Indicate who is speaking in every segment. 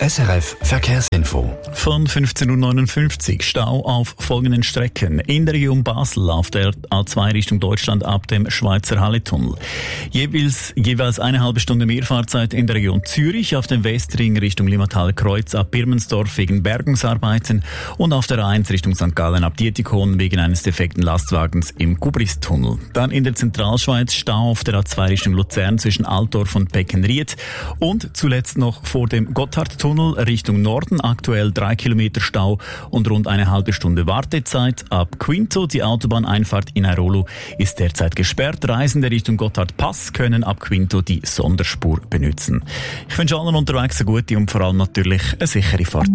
Speaker 1: SRF Verkehrsinfo.
Speaker 2: Von 15.59 Uhr Stau auf folgenden Strecken. In der Region Basel auf der A2 Richtung Deutschland ab dem Schweizer Halletunnel. Jeweils eine halbe Stunde mehr Fahrzeit in der Region Zürich auf dem Westring Richtung Limmathaler Kreuz ab Birmensdorf wegen Bergungsarbeiten und auf der A1 Richtung St. Gallen ab Dietikon wegen eines defekten Lastwagens im Gubristunnel. Dann in der Zentralschweiz Stau auf der A2 Richtung Luzern zwischen Altdorf und Beckenried und zuletzt noch vor dem Gotthardtunnel Richtung Norden, aktuell 3 Kilometer Stau und rund eine halbe Stunde Wartezeit. Ab Quinto, die Autobahneinfahrt in Airolo, ist derzeit gesperrt. Reisende Richtung Gotthardpass können ab Quinto die Sonderspur benutzen. Ich wünsche allen unterwegs eine gute und vor allem natürlich eine sichere Fahrt.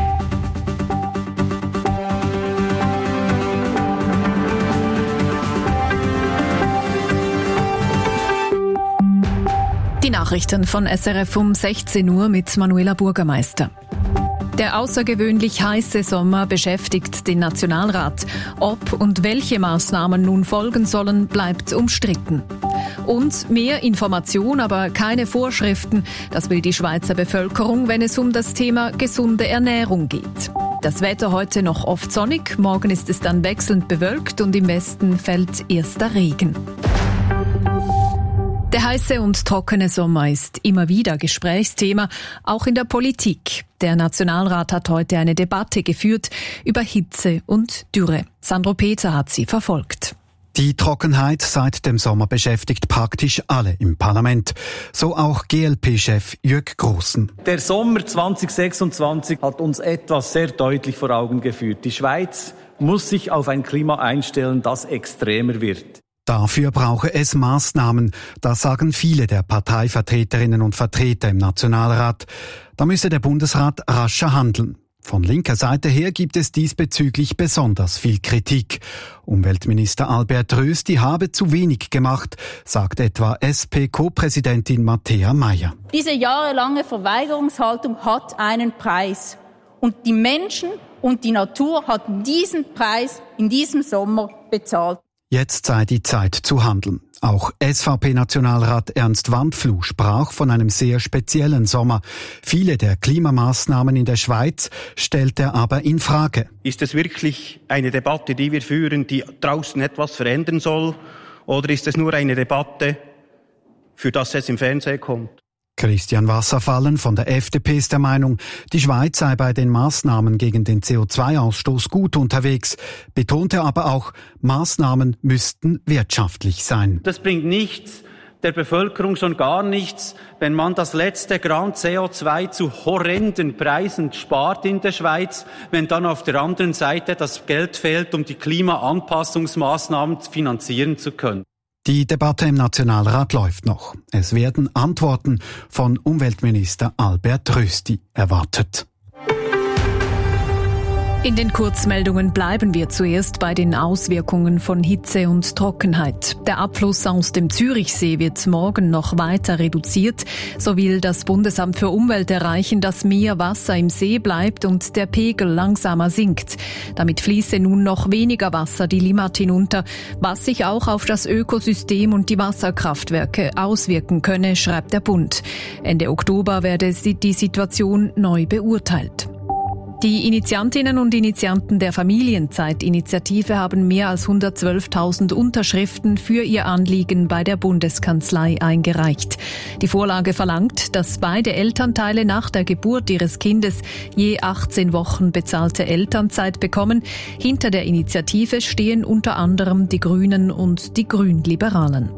Speaker 3: Die Nachrichten von SRF um 16 Uhr mit Manuela Burgermeister. Der außergewöhnlich heiße Sommer beschäftigt den Nationalrat. Ob und welche Maßnahmen nun folgen sollen, bleibt umstritten. Und mehr Information, aber keine Vorschriften. Das will die Schweizer Bevölkerung, wenn es um das Thema gesunde Ernährung geht. Das Wetter heute noch oft sonnig, morgen ist es dann wechselnd bewölkt und im Westen fällt erster Regen. Der heiße und trockene Sommer ist immer wieder Gesprächsthema, auch in der Politik. Der Nationalrat hat heute eine Debatte geführt über Hitze und Dürre. Sandro Peter hat sie verfolgt.
Speaker 4: Die Trockenheit seit dem Sommer beschäftigt praktisch alle im Parlament. So auch GLP-Chef Jürg Grossen.
Speaker 5: Der Sommer 2026 hat uns etwas sehr deutlich vor Augen geführt. Die Schweiz muss sich auf ein Klima einstellen, das extremer wird.
Speaker 4: Dafür brauche es Maßnahmen, das sagen viele der Parteivertreterinnen und Vertreter im Nationalrat. Da müsse der Bundesrat rascher handeln. Von linker Seite her gibt es diesbezüglich besonders viel Kritik. Umweltminister Albert Rösti habe zu wenig gemacht, sagt etwa SP-Co-Präsidentin Matthäa Meier.
Speaker 6: Diese jahrelange Verweigerungshaltung hat einen Preis. Und die Menschen und die Natur hatten diesen Preis in diesem Sommer bezahlt.
Speaker 4: Jetzt sei die Zeit zu handeln. Auch SVP-Nationalrat Ernst Wandfluh sprach von einem sehr speziellen Sommer. Viele der Klimamaßnahmen in der Schweiz stellt er aber in Frage.
Speaker 7: Ist es wirklich eine Debatte, die wir führen, die draußen etwas verändern soll? Oder ist es nur eine Debatte, für das es im Fernsehen kommt?
Speaker 4: Christian Wasserfallen von der FDP ist der Meinung, die Schweiz sei bei den Maßnahmen gegen den CO2-Ausstoß gut unterwegs, betonte aber auch, Maßnahmen müssten wirtschaftlich sein.
Speaker 5: Das bringt nichts, der Bevölkerung schon gar nichts, wenn man das letzte Gramm CO2 zu horrenden Preisen spart in der Schweiz, wenn dann auf der anderen Seite das Geld fehlt, um die Klimaanpassungsmaßnahmen finanzieren zu können.
Speaker 4: Die Debatte im Nationalrat läuft noch. Es werden Antworten von Umweltminister Albert Rösti erwartet.
Speaker 3: In den Kurzmeldungen bleiben wir zuerst bei den Auswirkungen von Hitze und Trockenheit. Der Abfluss aus dem Zürichsee wird morgen noch weiter reduziert. So will das Bundesamt für Umwelt erreichen, dass mehr Wasser im See bleibt und der Pegel langsamer sinkt. Damit fließe nun noch weniger Wasser die Limmat hinunter, was sich auch auf das Ökosystem und die Wasserkraftwerke auswirken könne, schreibt der Bund. Ende Oktober werde die Situation neu beurteilt. Die Initiantinnen und Initianten der Familienzeit-Initiative haben mehr als 112.000 Unterschriften für ihr Anliegen bei der Bundeskanzlei eingereicht. Die Vorlage verlangt, dass beide Elternteile nach der Geburt ihres Kindes je 18 Wochen bezahlte Elternzeit bekommen. Hinter der Initiative stehen unter anderem die Grünen und die Grünliberalen.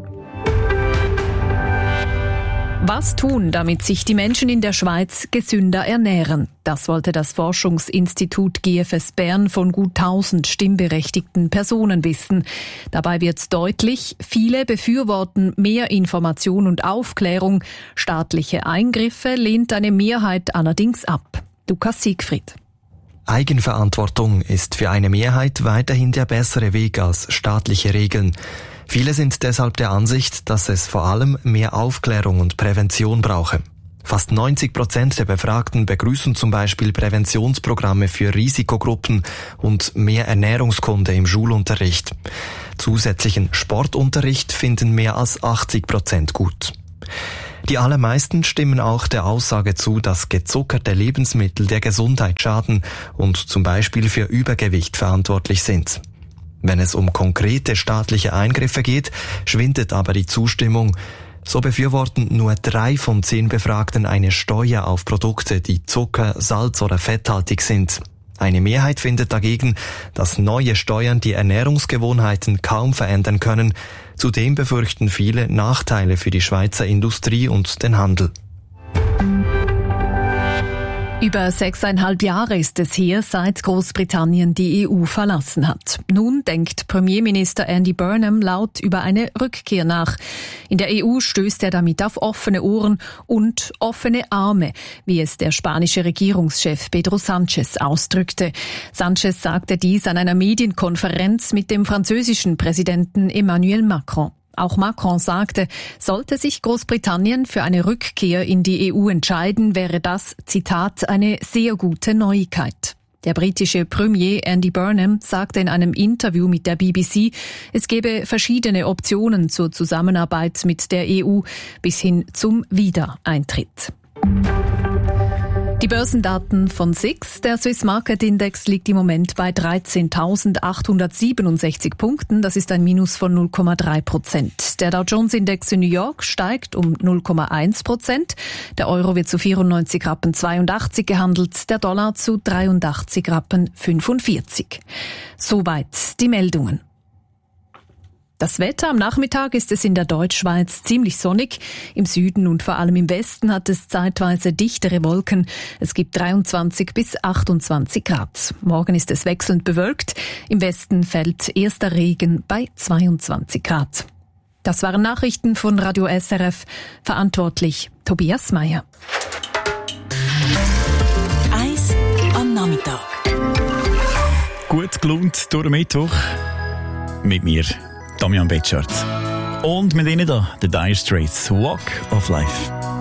Speaker 3: Was tun, damit sich die Menschen in der Schweiz gesünder ernähren? Das wollte das Forschungsinstitut GFS Bern von gut 1000 stimmberechtigten Personen wissen. Dabei wird deutlich, viele befürworten mehr Information und Aufklärung. Staatliche Eingriffe lehnt eine Mehrheit allerdings ab. Lukas Siegfried.
Speaker 8: Eigenverantwortung ist für eine Mehrheit weiterhin der bessere Weg als staatliche Regeln. Viele sind deshalb der Ansicht, dass es vor allem mehr Aufklärung und Prävention brauche. Fast 90% der Befragten begrüßen zum Beispiel Präventionsprogramme für Risikogruppen und mehr Ernährungskunde im Schulunterricht. Zusätzlichen Sportunterricht finden mehr als 80% gut. Die allermeisten stimmen auch der Aussage zu, dass gezuckerte Lebensmittel der Gesundheit schaden und zum Beispiel für Übergewicht verantwortlich sind. Wenn es um konkrete staatliche Eingriffe geht, schwindet aber die Zustimmung. So befürworten nur 3 von 10 Befragten eine Steuer auf Produkte, die Zucker, Salz oder fetthaltig sind. Eine Mehrheit findet dagegen, dass neue Steuern die Ernährungsgewohnheiten kaum verändern können. Zudem befürchten viele Nachteile für die Schweizer Industrie und den Handel.
Speaker 3: Über 6,5 Jahre ist es her, seit Großbritannien die EU verlassen hat. Nun denkt Premierminister Andy Burnham laut über eine Rückkehr nach. In der EU stößt er damit auf offene Ohren und offene Arme, wie es der spanische Regierungschef Pedro Sanchez ausdrückte. Sanchez sagte dies an einer Medienkonferenz mit dem französischen Präsidenten Emmanuel Macron. Auch Macron sagte, sollte sich Großbritannien für eine Rückkehr in die EU entscheiden, wäre das, Zitat, eine sehr gute Neuigkeit. Der britische Premier Andy Burnham sagte in einem Interview mit der BBC, es gebe verschiedene Optionen zur Zusammenarbeit mit der EU bis hin zum Wiedereintritt. Die Börsendaten von SIX. Der Swiss Market Index liegt im Moment bei 13.867 Punkten. Das ist ein Minus von 0,3%. Der Dow Jones Index in New York steigt um 0,1%. Der Euro wird zu 94,82 gehandelt, der Dollar zu 83,45. Soweit die Meldungen. Das Wetter: Am Nachmittag ist es in der Deutschschweiz ziemlich sonnig. Im Süden und vor allem im Westen hat es zeitweise dichtere Wolken. Es gibt 23 bis 28 Grad. Morgen ist es wechselnd bewölkt. Im Westen fällt erster Regen bei 22 Grad. Das waren Nachrichten von Radio SRF. Verantwortlich Tobias Meyer.
Speaker 9: Eis am Nachmittag.
Speaker 2: Gut gelaunt durch den Mittwoch. Mit mir, Damian Betschart. Und mit Ihnen da, The Dire Straits, Walk of Life.